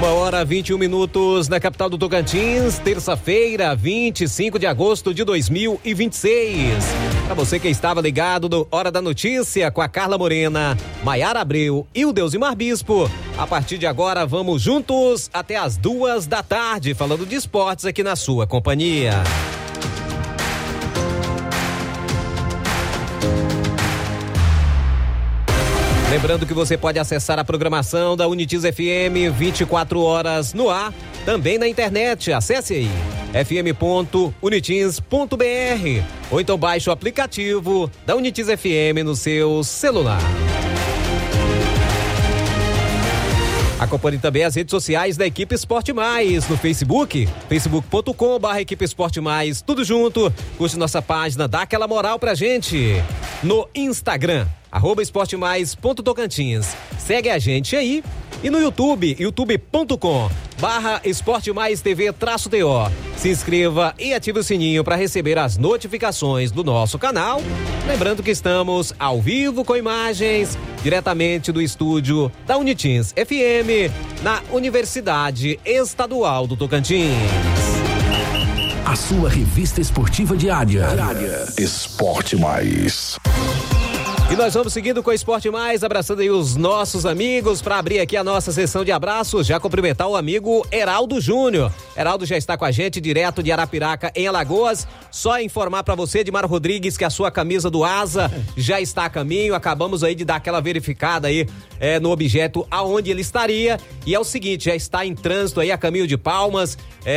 1h21 na capital do Tocantins, terça-feira, 25 de agosto de 2026. Para você que estava ligado no Hora da Notícia com a Carla Morena, Maiara Abreu e o Deusimar Bispo, a partir de agora vamos juntos até as 14h, falando de esportes aqui na sua companhia. Lembrando que você pode acessar a programação da Unitiz FM 24 horas no ar, também na internet. Acesse aí fm.unitiz.br ou então baixe o aplicativo da Unitiz FM no seu celular. Acompanhe também as redes sociais da Equipe Esporte Mais no Facebook, facebook.com/Equipe Esporte Mais, tudo junto. Curte nossa página, dá aquela moral pra gente. No Instagram, @esportemais.tocantins. Segue a gente aí. E no YouTube, youtube.com/Esporte Mais TV-TO. Se inscreva e ative o sininho para receber as notificações do nosso canal. Lembrando que estamos ao vivo com imagens diretamente do estúdio da Unitiz FM na Universidade Estadual do Tocantins. A sua revista esportiva diária. Esporte Mais. E nós vamos seguindo com o Esporte Mais, abraçando aí os nossos amigos para abrir aqui a nossa sessão de abraços, já cumprimentar o amigo Heraldo Júnior. Heraldo já está com a gente direto de Arapiraca, em Alagoas. Só informar para você, Edmar Rodrigues, que a sua camisa do Asa já está a caminho. Acabamos aí de dar aquela verificada aí no objeto aonde ele estaria. E é o seguinte, já está em trânsito aí a caminho de Palmas.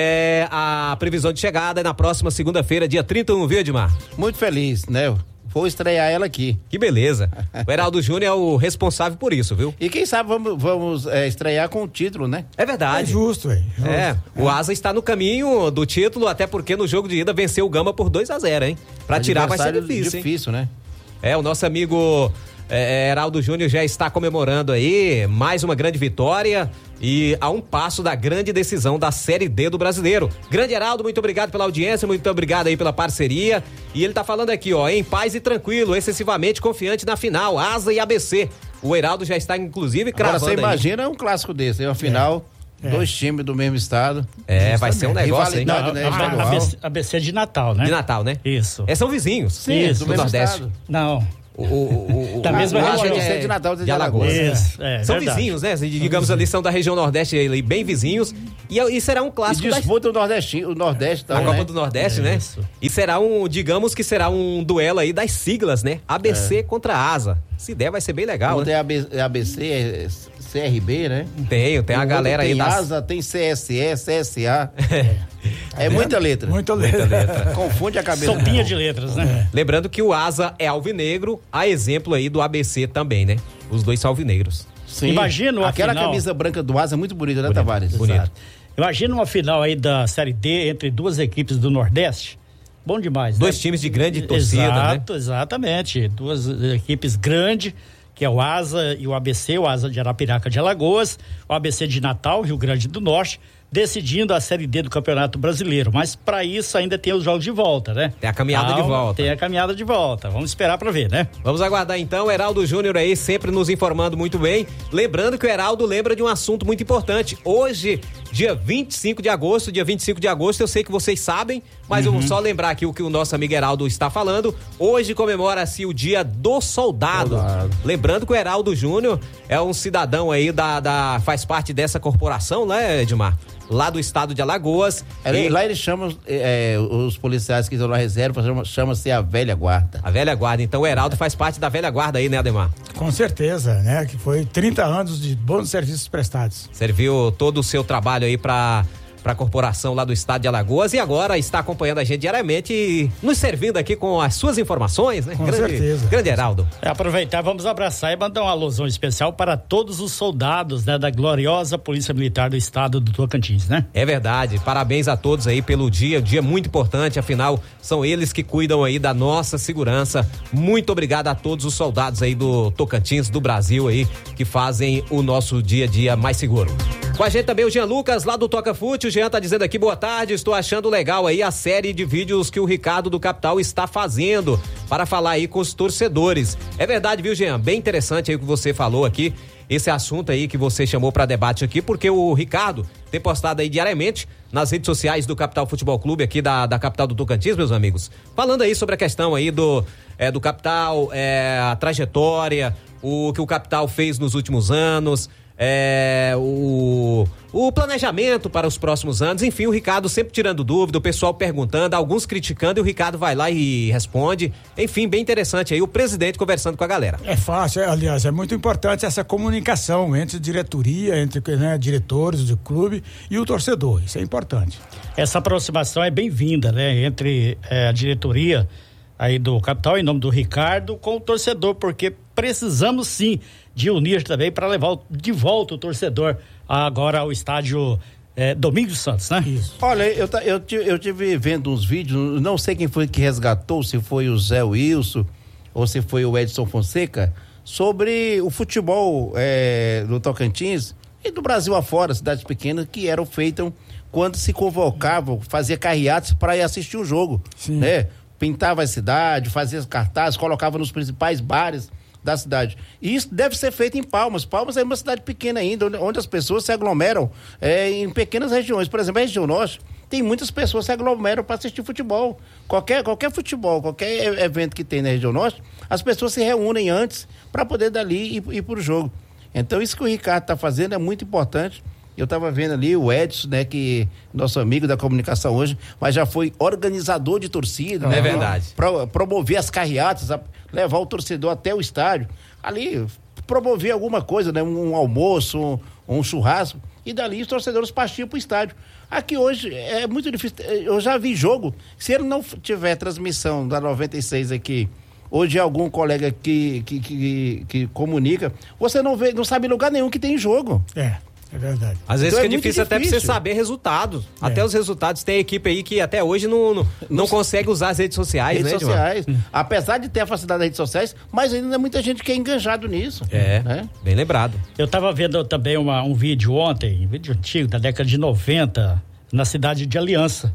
A previsão de chegada é na próxima segunda-feira, dia 31, viu, Edmar? Muito feliz, né? Vou estrear ela aqui. Que beleza. O Heraldo Júnior é o responsável por isso, viu? E quem sabe vamos estrear com o título, né? É verdade. É justo, velho. O Asa está no caminho do título, até porque no jogo de ida venceu o Gama por 2-0, hein? Pra tirar vai ser difícil, hein? Né? O nosso amigo Heraldo Júnior já está comemorando aí mais uma grande vitória e a um passo da grande decisão da Série D do Brasileiro. Grande Heraldo, muito obrigado pela audiência, muito obrigado aí pela parceria. E ele tá falando aqui, ó, em paz e tranquilo, excessivamente confiante na final, Asa e ABC. O Heraldo já está, inclusive, cravando. Agora você imagina um clássico desse, uma final, dois times do mesmo estado. Vai ser um negócio, hein? ABC é de Natal, né? De Natal, né? Isso. São vizinhos. Sim, do Nordeste. Estado. Não. Da mesma região de Natal de Alagoas. Isso, são verdade. Vizinhos, né? Digamos ali, são da região Nordeste, bem vizinhos. E será um clássico. E disputa o Nordeste a Copa do Nordeste, né? Isso. E será digamos que será um duelo aí das siglas, né? ABC contra Asa. Se der, vai ser bem legal. Né? Tem ABC, CRB, né? Tem a galera aí. Tem Asa, tem CSE, CSA. Muita letra. Muita letra. Confunde a cabeça. Sopinha de letras, né? Lembrando que o Asa é alvinegro, a exemplo aí do ABC também, né? Os dois são alvinegros. Sim. Imagina aquela final... camisa branca do Asa é muito bonita, né, Tavares? Bonito. Imagina uma final aí da Série D entre duas equipes do Nordeste. Bom demais, dois times de grande torcida, né? Exatamente. Duas equipes grandes, que é o Asa e o ABC, o Asa de Arapiraca de Alagoas, o ABC de Natal, Rio Grande do Norte, decidindo a Série D do Campeonato Brasileiro. Mas para isso ainda tem os jogos de volta, né? Tem a caminhada de volta. Tem a caminhada de volta. Vamos esperar para ver, né? Vamos aguardar então. O Heraldo Júnior aí sempre nos informando muito bem. Lembrando que o Heraldo lembra de um assunto muito importante. Hoje, dia 25 de agosto, eu sei que vocês sabem, mas eu vou só lembrar aqui o que o nosso amigo Heraldo está falando. Hoje comemora-se o Dia do Soldado. Lembrando que o Heraldo Júnior é um cidadão aí faz parte dessa corporação, né, Edmar? Lá do estado de Alagoas. Lá eles chamam os policiais que estão na reserva, chama-se a velha guarda. A velha guarda. Então o Heraldo faz parte da velha guarda aí, né, Ademar? Com certeza, né? Que foi 30 anos de bons serviços prestados. Serviu todo o seu trabalho aí para a corporação lá do estado de Alagoas e agora está acompanhando a gente diariamente e nos servindo aqui com as suas informações, né? Com certeza. Grande Heraldo. Aproveitar, vamos abraçar e mandar uma alusão especial para todos os soldados, né, da gloriosa Polícia Militar do estado do Tocantins, né? É verdade, parabéns a todos aí pelo dia muito importante, afinal são eles que cuidam aí da nossa segurança. Muito obrigado a todos os soldados aí do Tocantins, do Brasil aí, que fazem o nosso dia a dia mais seguro. Com a gente também o Jean Lucas, lá do Toca Fute. O Jean tá dizendo aqui, boa tarde, estou achando legal aí a série de vídeos que o Ricardo do Capital está fazendo. para falar aí com os torcedores. É verdade, viu, Jean? Bem interessante aí o que você falou aqui, esse assunto aí que você chamou para debate aqui, porque o Ricardo tem postado aí diariamente nas redes sociais do Capital Futebol Clube aqui da capital do Tocantins, meus amigos, falando aí sobre a questão aí do Capital, a trajetória, o que o Capital fez nos últimos anos, o planejamento para os próximos anos, enfim, o Ricardo sempre tirando dúvida, o pessoal perguntando, alguns criticando e o Ricardo vai lá e responde, enfim, bem interessante aí o presidente conversando com a galera. É fácil, aliás, é muito importante essa comunicação entre diretoria, entre diretores do clube e o torcedor, isso é importante. Essa aproximação é bem-vinda, né, entre a diretoria aí do Capital, em nome do Ricardo, com o torcedor, porque precisamos sim de unir também para levar de volta o torcedor agora ao estádio Domingos Santos, né? Isso. Olha, eu tive vendo uns vídeos, não sei quem foi que resgatou, se foi o Zé Wilson ou se foi o Edson Fonseca, sobre o futebol do Tocantins e do Brasil afora, cidades pequenas que eram feitas quando se convocavam, fazia carreatas para ir assistir o jogo, sim, né? Pintava a cidade, fazia cartazes, colocava nos principais bares da cidade. E isso deve ser feito em Palmas. Palmas é uma cidade pequena ainda, onde as pessoas se aglomeram em pequenas regiões. Por exemplo, a região norte tem muitas pessoas que se aglomeram para assistir futebol. Qualquer futebol, qualquer evento que tem na região norte, as pessoas se reúnem antes para poder dali ir para o jogo. Então, isso que o Ricardo está fazendo é muito importante. Eu estava vendo ali o Edson, né, que nosso amigo da comunicação hoje, mas já foi organizador de torcida. É verdade. Promover as carreatas, levar o torcedor até o estádio. Ali, promover alguma coisa, né, um almoço, um churrasco, e dali os torcedores partiam para o estádio. Aqui hoje é muito difícil. Eu já vi jogo, se ele não tiver transmissão da 96 aqui, hoje é algum colega que comunica, você não sabe lugar nenhum que tem jogo. É verdade. Às vezes Então fica difícil até pra você saber resultados. Até os resultados. Tem equipe aí que até hoje não consegue usar as redes sociais, redes né, sociais. Apesar de ter a facilidade das redes sociais, mas ainda muita gente que é enganjado nisso. Né? Bem lembrado. Eu estava vendo também um vídeo ontem, um vídeo antigo, da década de 90, na cidade de Aliança.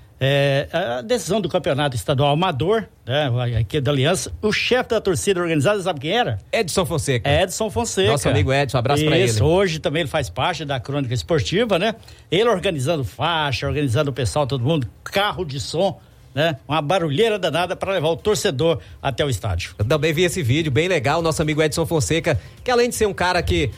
A decisão do campeonato estadual amador, né, aqui da Aliança, o chefe da torcida organizada, sabe quem era? Edson Fonseca. Edson Fonseca. Nosso amigo Edson, abraço pra ele. Hoje também ele faz parte da crônica esportiva, né? Ele organizando faixa, organizando o pessoal, todo mundo, carro de som, né? Uma barulheira danada para levar o torcedor até o estádio. Eu também vi esse vídeo, bem legal, nosso amigo Edson Fonseca, que além de ser um cara que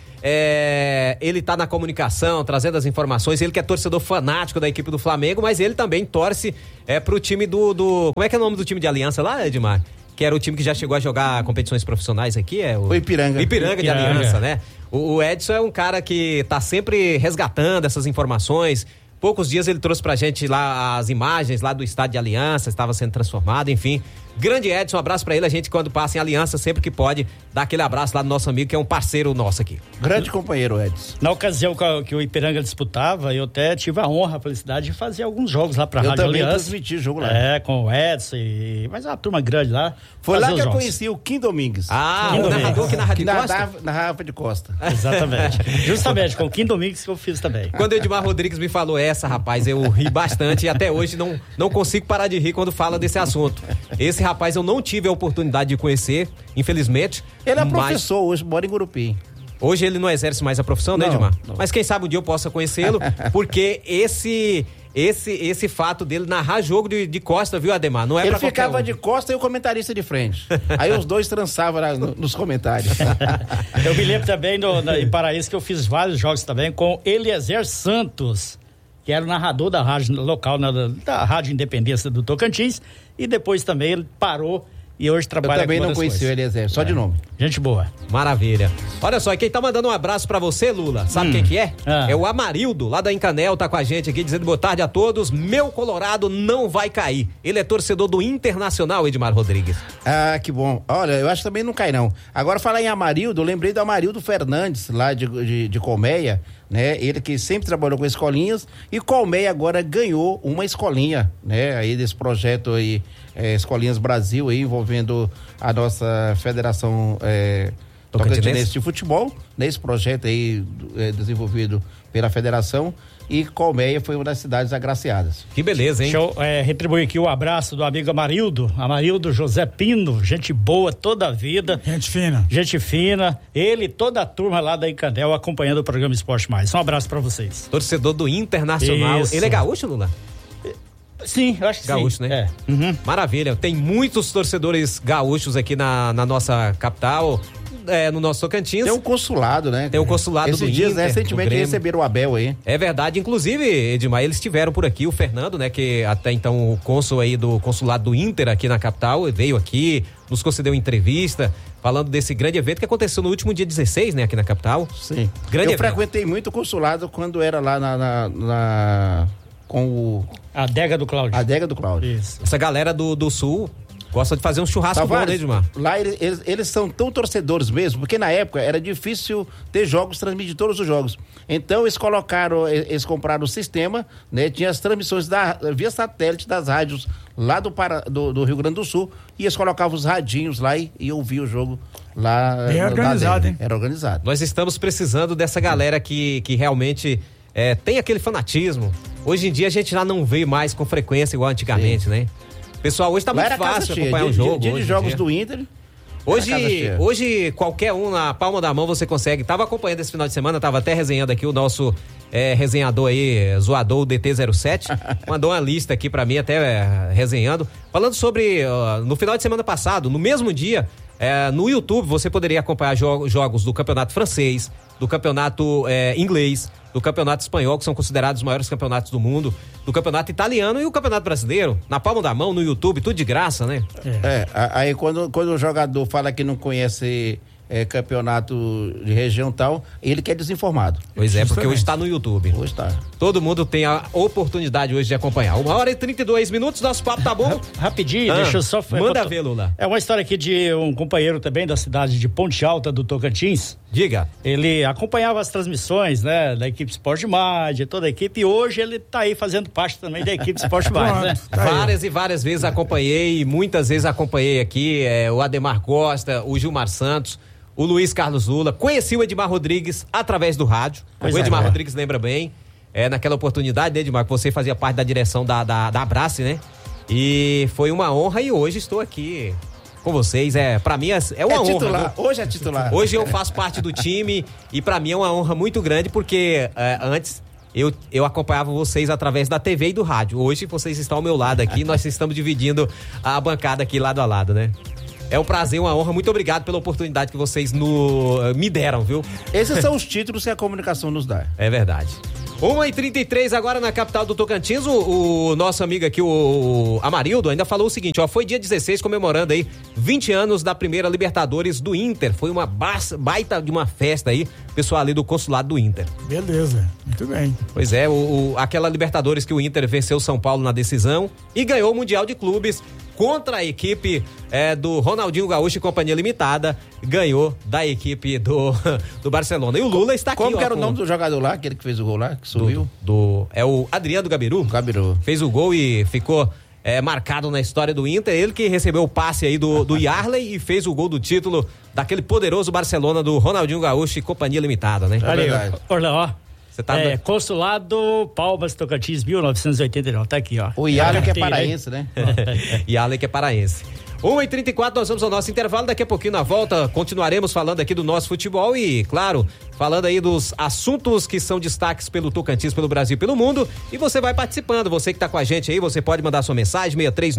ele tá na comunicação, trazendo as informações, ele que é torcedor fanático da equipe do Flamengo, mas ele também torce pro time do... Como é que é o nome do time de Aliança lá, Edmar? Que era o time que já chegou a jogar competições profissionais aqui, o Ipiranga. Ipiranga de Aliança, né? O Edson é um cara que tá sempre resgatando essas informações. Poucos dias ele trouxe pra gente lá as imagens lá do estádio de Aliança, estava sendo transformado, enfim. Grande Edson, um abraço pra ele. A gente, quando passa em Aliança, sempre que pode, dá aquele abraço lá do nosso amigo, que é um parceiro nosso aqui. Grande companheiro, Edson. Na ocasião que o Ipiranga disputava, eu até tive a honra, a felicidade de fazer alguns jogos lá pra Rádio Aliança. Eu também transmiti jogo lá. Com o Edson, mas uma turma grande lá. Foi lá que eu conheci o Kim Domingues. O narrador que narra de Costa? Narrava de Costa. Exatamente. Justamente, com o Kim Domingues que eu fiz também. Quando o Edmar Rodrigues me falou rapaz, eu ri bastante e até hoje não consigo parar de rir quando fala desse assunto. Esse rapaz eu não tive a oportunidade de conhecer, infelizmente. Ele é professor hoje, mora em Gurupi. Hoje ele não exerce mais a profissão, né, Edmar? Não. Mas quem sabe um dia eu possa conhecê-lo, porque esse fato dele narrar jogo de costa, viu, Ademar? Não é ele pra ficava de costa e o comentarista de frente. Aí os dois trançavam nos comentários. Eu me lembro também em Paraíso que eu fiz vários jogos também com Eliezer Santos, que era o narrador da rádio local, da Rádio Independência do Tocantins, e depois também ele parou e hoje trabalha com outras coisas. Eu também não conheci o Eliezer, só de nome. Gente boa. Maravilha. Olha só, e quem tá mandando um abraço pra você, Lula, sabe quem que é? É o Amarildo, lá da Encanel, tá com a gente aqui, dizendo boa tarde a todos. Meu Colorado não vai cair. Ele é torcedor do Internacional, Edmar Rodrigues. Ah, que bom. Olha, eu acho que também não cai, não. Agora, falar em Amarildo, eu lembrei do Amarildo Fernandes, lá de Colmeia, né? Ele que sempre trabalhou com escolinhas, e Colmeia agora ganhou uma escolinha, né? Aí desse projeto aí, Escolinhas Brasil, aí envolvendo a nossa Federação Tocantinense de Futebol, nesse projeto aí desenvolvido pela federação, e Colmeia foi uma das cidades agraciadas. Que beleza, hein? Deixa eu retribuir aqui o abraço do amigo Amarildo José Pino, gente boa toda a vida. Gente fina, ele e toda a turma lá da Incandel acompanhando o programa Esporte Mais. Um abraço pra vocês. Torcedor do Internacional. Isso. Ele é gaúcho, Lula? Sim, eu acho que gaúcho, sim. né? Uhum. Maravilha. Tem muitos torcedores gaúchos aqui na nossa capital, no nosso Tocantins. Tem um consulado, né? Tem um consulado do dias, Inter, recentemente receberam o Abel aí. É verdade. Inclusive, Edmar, eles estiveram por aqui, o Fernando, né? Que até então o cônsul aí do consulado do Inter aqui na capital, veio aqui, nos concedeu entrevista, falando desse grande evento que aconteceu no último dia 16, né? Aqui na capital. Sim. Grande Eu frequentei muito o consulado quando era lá com o... A adega do Cláudio. Isso. Essa galera do Sul gosta de fazer um churrasco bom, né, Edmar? Lá eles são tão torcedores mesmo, porque na época era difícil ter jogos, transmitir todos os jogos. Então eles compraram o sistema, né? Tinha as transmissões via satélite das rádios lá do Rio Grande do Sul, e eles colocavam os radinhos lá e ouviam o jogo lá. Bem organizado, hein? Era organizado. Nós estamos precisando dessa galera que realmente tem aquele fanatismo. Hoje em dia a gente já não vê mais com frequência igual antigamente, né? Pessoal, hoje tá muito fácil acompanhar o jogo. Dia de jogos do Inter. Hoje qualquer um na palma da mão você consegue. Tava acompanhando esse final de semana, tava até resenhando aqui o nosso resenhador aí, zoador, o DT07, mandou uma lista aqui pra mim, até resenhando, falando sobre, no final de semana passado, no mesmo dia, no YouTube você poderia acompanhar jogos do campeonato francês, do campeonato inglês, do campeonato espanhol, que são considerados os maiores campeonatos do mundo, do campeonato italiano e o campeonato brasileiro, na palma da mão, no YouTube, tudo de graça, né? Aí quando o jogador fala que não conhece campeonato de região tal, ele que é desinformado. Pois é, porque hoje está no YouTube. Hoje está. Todo mundo tem a oportunidade hoje de acompanhar. 1h32, nosso papo tá bom? Rapidinho, deixa eu só... Manda ver, Lula. É uma história aqui de um companheiro também da cidade de Ponte Alta, do Tocantins. Diga. Ele acompanhava as transmissões, né, da equipe Esporte Mais, de toda a equipe, e hoje ele tá aí fazendo parte também da equipe Esporte Mais, né? Várias e várias vezes acompanhei, muitas vezes acompanhei aqui, o Ademar Costa, o Gilmar Santos, o Luiz Carlos Lula. Conheci o Edmar Rodrigues através do rádio. O Edmar Rodrigues lembra bem. Naquela oportunidade, né, Edmar, que você fazia parte da direção da Abrace, né? E foi uma honra e hoje estou aqui com vocês. Pra mim é uma honra. Titular. Hoje é titular. Hoje eu faço parte do time e pra mim é uma honra muito grande porque antes eu acompanhava vocês através da TV e do rádio. Hoje vocês estão ao meu lado aqui, nós estamos dividindo a bancada aqui lado a lado, né? É um prazer, uma honra. Muito obrigado pela oportunidade que vocês me deram, viu? Esses são os títulos que a comunicação nos dá. É verdade. 1h33 agora na capital do Tocantins. O nosso amigo aqui, o Amarildo, ainda falou o seguinte, foi dia 16 comemorando aí 20 anos da primeira Libertadores do Inter. Foi uma baita de uma festa aí, pessoal ali do consulado do Inter. Beleza, muito bem. Pois é, aquela Libertadores que o Inter venceu o São Paulo na decisão e ganhou o Mundial de Clubes contra a equipe do Ronaldinho Gaúcho e Companhia Limitada, ganhou da equipe do Barcelona. E o Lula está aqui. Como que era o nome do jogador lá, aquele que fez o gol lá, que sumiu? É o Adriano Gabiru. Fez o gol e ficou marcado na história do Inter. Ele que recebeu o passe aí do Yarley e fez o gol do título daquele poderoso Barcelona do Ronaldinho Gaúcho e Companhia Limitada, né? Olha, Orlando, Você tá Consulado Palmas Tocantins 1989, tá aqui, ó. O Yarley que é paraense, né? Yarley que é paraense. 1h34, nós vamos ao nosso intervalo. Daqui a pouquinho, na volta, continuaremos falando aqui do nosso futebol e, claro, falando aí dos assuntos que são destaques pelo Tocantins, pelo Brasil e pelo mundo. E você vai participando. Você que tá com a gente aí, você pode mandar sua mensagem,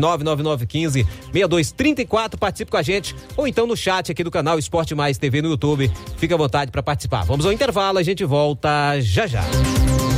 639-9915-6234. Participe com a gente. Ou então no chat aqui do canal Esporte Mais TV no YouTube. Fique à vontade para participar. Vamos ao intervalo, a gente volta já já.